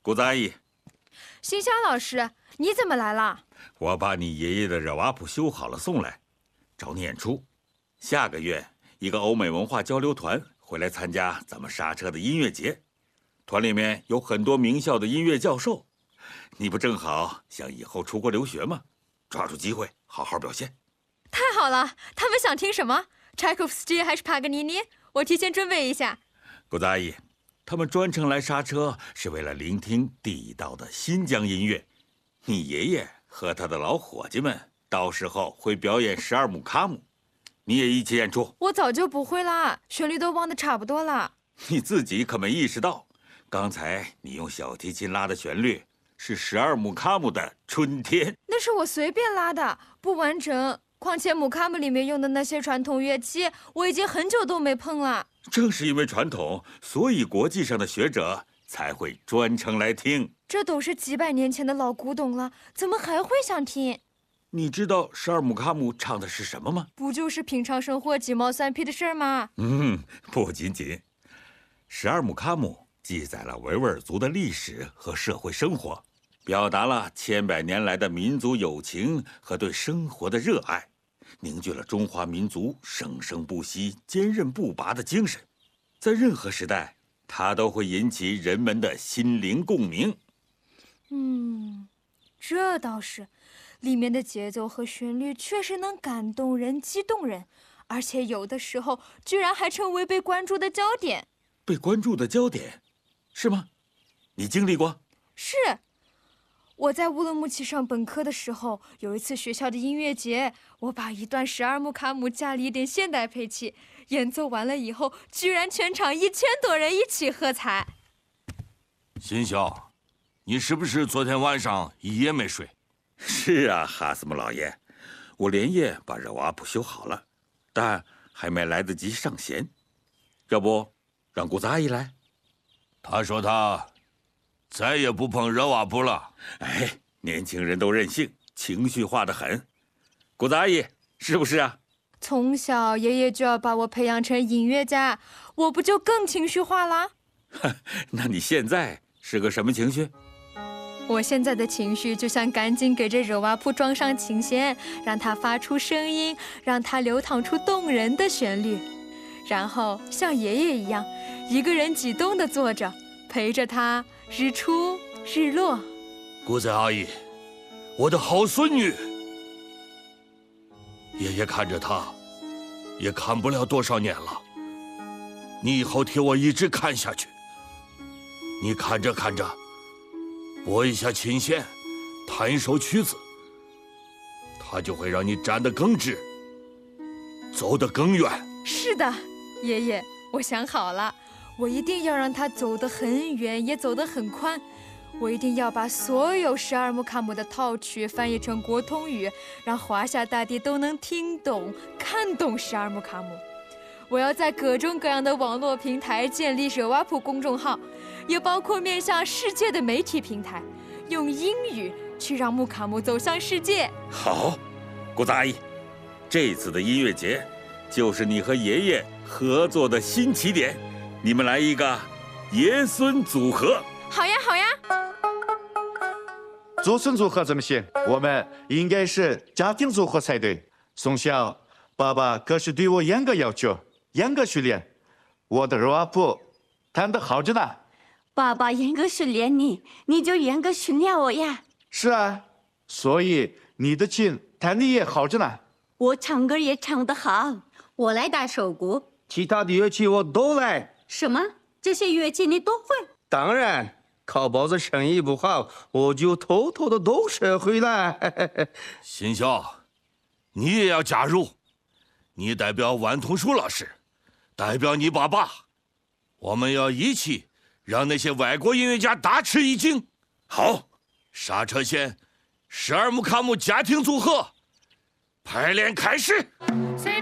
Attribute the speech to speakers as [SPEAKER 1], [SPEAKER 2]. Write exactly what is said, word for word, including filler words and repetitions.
[SPEAKER 1] 谷子阿姨，
[SPEAKER 2] 新香老师，你怎么来了？
[SPEAKER 1] 我把你爷爷的热瓦普修好了送来，找你演出。下个月一个欧美文化交流团会来参加咱们刹车的音乐节，团里面有很多名校的音乐教授。你不正好想以后出国留学吗？抓住机会好好表现。
[SPEAKER 2] 太好了，他们想听什么？柴可夫斯基还是帕格尼尼？我提前准备一下。
[SPEAKER 1] 谷子阿姨，他们专程来刹车是为了聆听地道的新疆音乐。你爷爷和他的老伙计们到时候会表演十二木卡姆，你也一起演出。
[SPEAKER 2] 我早就不会啦，旋律都忘得差不多了。
[SPEAKER 1] 你自己可没意识到，刚才你用小提琴拉的旋律是十二木卡姆的《春天》。
[SPEAKER 2] 那是我随便拉的，不完整。况且木卡姆里面用的那些传统乐器，我已经很久都没碰了。
[SPEAKER 1] 正是因为传统，所以国际上的学者才会专程来听。
[SPEAKER 2] 这都是几百年前的老古董了，怎么还会想听？
[SPEAKER 1] 你知道十二木卡姆唱的是什么吗？
[SPEAKER 2] 不就是平常生活鸡毛蒜皮的事儿吗？
[SPEAKER 1] 嗯，不仅仅。十二木卡姆记载了维吾尔族的历史和社会生活，表达了千百年来的民族友情和对生活的热爱，凝聚了中华民族生生不息、坚韧不拔的精神。在任何时代，它都会引起人们的心灵共鸣。
[SPEAKER 2] 嗯，这倒是，里面的节奏和旋律确实能感动人、激动人，而且有的时候居然还成为被关注的焦点。
[SPEAKER 1] 被关注的焦点，是吗？你经历过？
[SPEAKER 2] 是。我在乌鲁木齐上本科的时候，有一次学校的音乐节，我把一段十二木卡姆加了一点现代配器，演奏完了以后，居然全场一千多人一起喝彩。
[SPEAKER 3] 新晓，你是不是昨天晚上一夜没睡？
[SPEAKER 1] 是啊，哈斯姆老爷，我连夜把热瓦普修好了，但还没来得及上弦。要不，让谷子阿姨来？
[SPEAKER 3] 他说他再也不碰热瓦普了。
[SPEAKER 1] 哎，年轻人都任性，情绪化得很。谷子阿姨，是不是啊？
[SPEAKER 2] 从小爷爷就要把我培养成音乐家，我不就更情绪化啦？
[SPEAKER 1] 那你现在是个什么情绪？
[SPEAKER 2] 我现在的情绪就像赶紧给这热瓦普装上琴弦，让它发出声音，让它流淌出动人的旋律，然后像爷爷一样，一个人激动地坐着，陪着他日出日落。
[SPEAKER 3] 谷子阿姨，我的好孙女，爷爷看着她，也看不了多少年了。你以后替我一直看下去。你看着看着，拨一下琴弦，弹一首曲子，它就会让你站得更直，走得更远。
[SPEAKER 2] 是的，爷爷，我想好了，我一定要让它走得很远，也走得很宽。我一定要把所有十二木卡姆的套曲翻译成国通语，让华夏大地都能听懂、看懂十二木卡姆。我要在各种各样的网络平台建立热瓦普公众号，也包括面向世界的媒体平台，用英语去让木卡姆走向世界。
[SPEAKER 1] 好，谷子阿姨，这次的音乐节就是你和爷爷合作的新起点，你们来一个爷孙组合。
[SPEAKER 2] 好呀，好呀。
[SPEAKER 4] 祖孙组合怎么行？我们应该是家庭组合才对。从小，爸爸可是对我严格要求，严格训练。我的热瓦普弹得好着呢。
[SPEAKER 5] 爸爸严格训练你，你就严格训练我呀。
[SPEAKER 4] 是啊，所以你的琴弹得也好着呢。
[SPEAKER 5] 我唱歌也唱得好，我来打手鼓，
[SPEAKER 6] 其他的乐器我都来。
[SPEAKER 5] 什么？这些乐器你都会？
[SPEAKER 6] 当然。靠包子生意不好，我就偷偷的都学会了。
[SPEAKER 3] 新晓，你也要加入，你代表万同树老师，代表你爸爸，我们要一起让那些外国音乐家大吃一惊。
[SPEAKER 1] 好，
[SPEAKER 3] 刹车线十二木卡姆家庭组合排练开始。